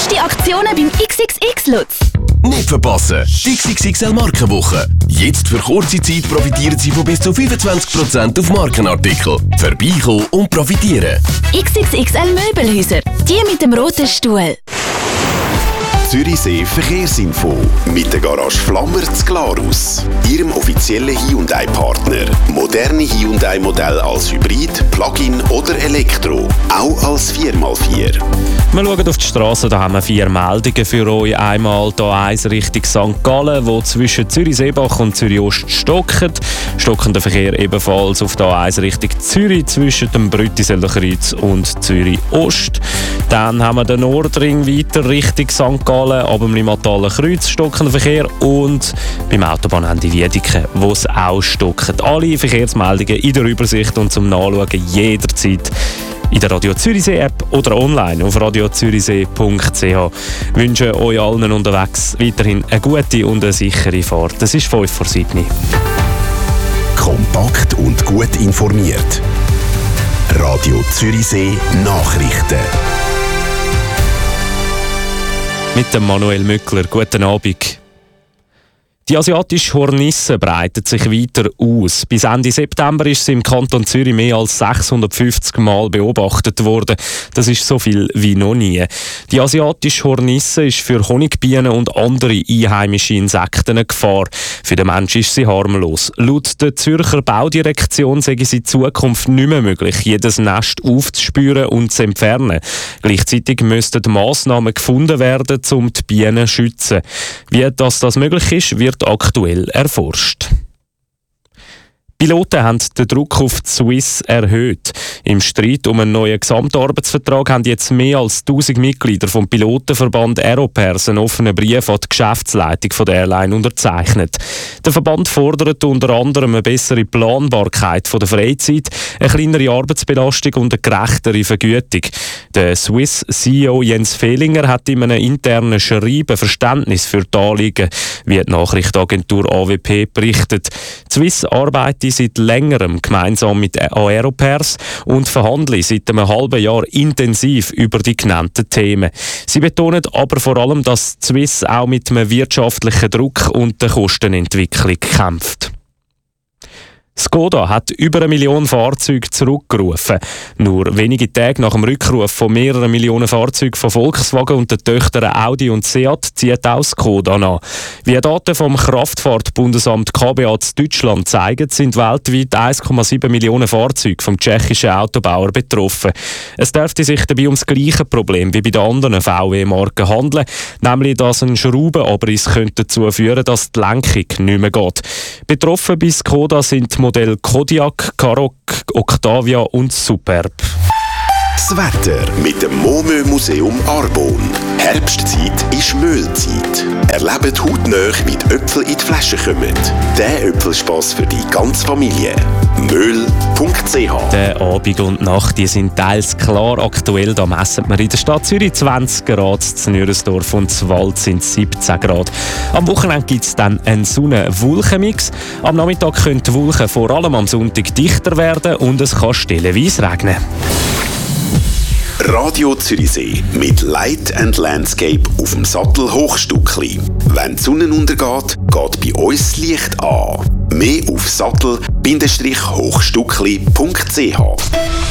Beste Aktionen beim XXX Lutz. Nicht verpassen! Die XXXL Markenwoche. Jetzt für kurze Zeit profitieren Sie von bis zu 25% auf Markenartikel. Vorbeikommen und profitieren. XXXL Möbelhäuser. Die mit dem roten Stuhl. Zürichsee Verkehrsinfo mit der Garage Flammer zu Glarus. Ihrem offiziellen Hyundai-Partner. Moderne Hyundai-Modelle als Hybrid, Plug-in oder Elektro. Auch als 4x4. Wir schauen auf die Straße, da haben wir 4 Meldungen für euch. Einmal hier eins Richtung St. Gallen, wo zwischen Zürich-Seebach und Zürich-Ost stockt. Stockender Verkehr ebenfalls auf der A1 Richtung Zürich zwischen dem Brüttiseler Kreuz und Zürich-Ost. Dann haben wir den Nordring weiter Richtung St. Gallen, aber im Limmatalen Kreuz stockender Verkehr und beim Autobahnende Wiedeke, wo es auch stockt. Alle Verkehrsmeldungen in der Übersicht und zum Nachschauen jederzeit in der Radio Zürichsee App oder online auf radiozürichsee.ch. Wünsche euch allen unterwegs weiterhin eine gute und eine sichere Fahrt. Es ist 5 vor 7. Kompakt und gut informiert. Radio Zürichsee Nachrichten. Mit dem Manuel Mückler. Guten Abend. Die asiatische Hornisse breitet sich weiter aus. Bis Ende September ist sie im Kanton Zürich mehr als 650 Mal beobachtet worden. Das ist so viel wie noch nie. Die asiatische Hornisse ist für Honigbienen und andere einheimische Insekten eine Gefahr. Für den Menschen ist sie harmlos. Laut der Zürcher Baudirektion sei es in Zukunft nicht mehr möglich, jedes Nest aufzuspüren und zu entfernen. Gleichzeitig müssten Massnahmen gefunden werden, um die Bienen zu schützen. Wie das möglich ist, wird aktuell erforscht. Piloten haben den Druck auf die Swiss erhöht. Im Streit um einen neuen Gesamtarbeitsvertrag haben jetzt mehr als 1000 Mitglieder vom Pilotenverband Aeropairs einen offenen Brief an die Geschäftsleitung der Airline unterzeichnet. Der Verband fordert unter anderem eine bessere Planbarkeit der Freizeit, eine kleinere Arbeitsbelastung und eine gerechtere Vergütung. Der Swiss-CEO Jens Fehlinger hat in einem internen Schreiben Verständnis für die Anliegen, wie die Nachrichtenagentur AWP berichtet. Die Swiss arbeitet seit längerem gemeinsam mit Aeropairs und verhandeln seit einem halben Jahr intensiv über die genannten Themen. Sie betonen aber vor allem, dass die Swiss auch mit einem wirtschaftlichen Druck und der Kostenentwicklung kämpft. Skoda hat über 1 Million Fahrzeuge zurückgerufen. Nur wenige Tage nach dem Rückruf von mehreren Millionen Fahrzeugen von Volkswagen und den Töchtern Audi und Seat zieht auch Skoda nach. Wie Daten vom Kraftfahrtbundesamt KBA zu Deutschland zeigen, sind weltweit 1,7 Millionen Fahrzeuge vom tschechischen Autobauer betroffen. Es dürfte sich dabei um das gleiche Problem wie bei den anderen VW-Marken handeln, nämlich dass ein Schraubenabriss könnte dazu führen, dass die Lenkung nicht mehr geht. Betroffen bei Skoda sind die Modelle Kodiaq, Karoq, Octavia und Superb. Das Wetter mit dem Momö Museum Arbon. Herbstzeit ist Mühlzeit. Erlebt hautnah, wie die Äpfel in die Flasche kommen. Der Äpfelspass für die ganze Familie. Möhl.ch. Der Abend und Nacht die sind teils klar aktuell. Da messen wir in der Stadt Zürich 20 Grad, in Nürresdorf und Zwald sind 17 Grad. Am Wochenende gibt es dann einen Sonne-Wolkenmix. Am Nachmittag können die Wolken vor allem am Sonntag dichter werden und es kann stellenweise regnen. Radio Zürichsee mit Light and Landscape auf dem Sattel Hochstuckli. Wenn die Sonne untergeht, geht bei uns das Licht an. Mehr auf sattel-hochstuckli.ch.